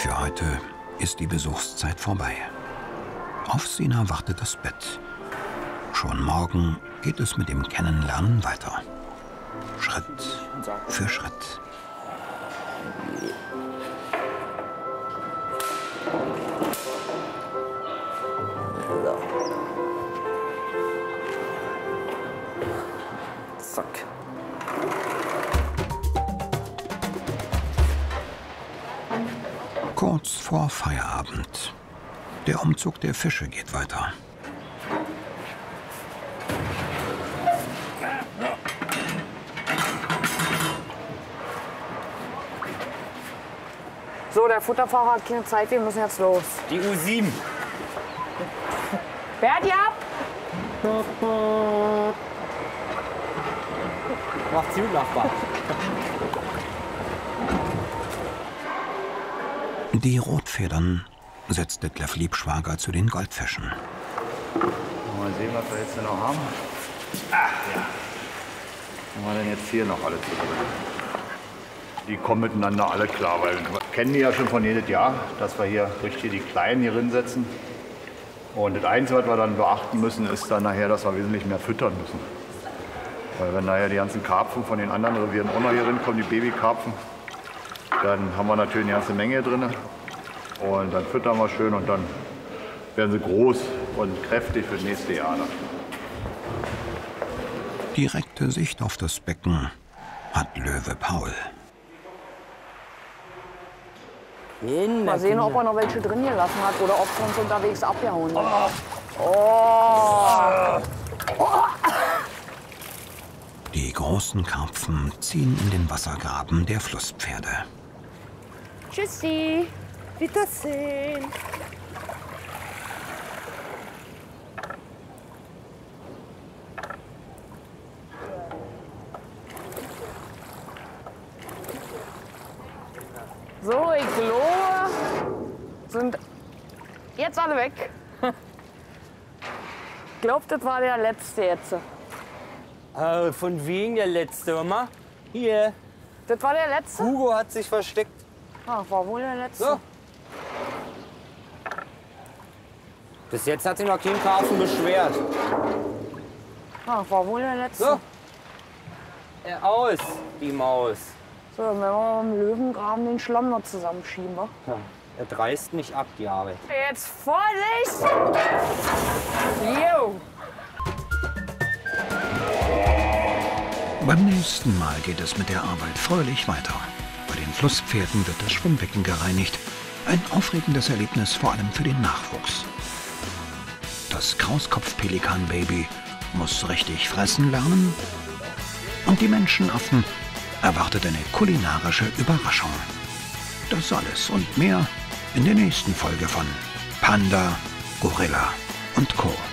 Für heute ist die Besuchszeit vorbei. Auf Sina wartet das Bett. Schon morgen geht es mit dem Kennenlernen weiter. Schritt für Schritt. Zack. Kurz vor Feierabend. Der Umzug der Fische geht weiter. So, der Futterfahrer hat keine Zeit, wir müssen jetzt los. Die U7. Berti ab! Macht's gut, Nachbar. Die Rotfedern setzt Detlef Liebschwager zu den Goldfischen. Mal sehen, was wir jetzt noch haben. Ach ja. Was haben wir denn jetzt hier noch alle zu drin? Die kommen miteinander alle klar, weil wir kennen die ja schon von jedes Jahr, dass wir hier richtig die Kleinen hier reinsetzen. Und das Einzige, was wir dann beachten müssen, ist dann nachher, dass wir wesentlich mehr füttern müssen. Weil wenn nachher die ganzen Karpfen von den anderen Revieren auch noch hier reinkommen, die Babykarpfen, dann haben wir natürlich eine ganze Menge drin. Und dann füttern wir schön und dann werden sie groß und kräftig für das nächste Jahr. Direkte Sicht auf das Becken hat Löwe Paul. Mal sehen, ob er noch welche drin gelassen hat oder ob er uns unterwegs abgehauen hat. Oh. Die großen Karpfen ziehen in den Wassergraben der Flusspferde. Tschüssi. Wiedersehen. So, ich glaube, sind jetzt alle weg. Ich glaube, das war der letzte jetzt. Von wegen der letzte, Mama? Hier. Das war der letzte? Hugo hat sich versteckt. Ach, war wohl der letzte. So. Bis jetzt hat sich noch kein Karpfen beschwert. Ach, war wohl der letzte. So. Aus, die Maus. So, dann werden wir im Löwengraben den Schlamm noch zusammenschieben, wa? Ja, er reißt nicht ab, die Arbeit. Jetzt Vorsicht! Jo! Beim nächsten Mal geht es mit der Arbeit fröhlich weiter. Bei den Flusspferden wird das Schwimmbecken gereinigt. Ein aufregendes Erlebnis, vor allem für den Nachwuchs. Das Krauskopf-Pelikan-Baby muss richtig fressen lernen. Und die Menschenaffen erwartet eine kulinarische Überraschung. Das alles und mehr in der nächsten Folge von Panda, Gorilla und Co.